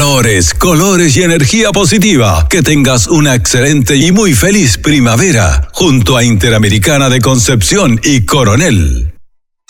Valores, colores y energía positiva. Que tengas una excelente y muy feliz primavera junto a Interamericana de Concepción y Coronel.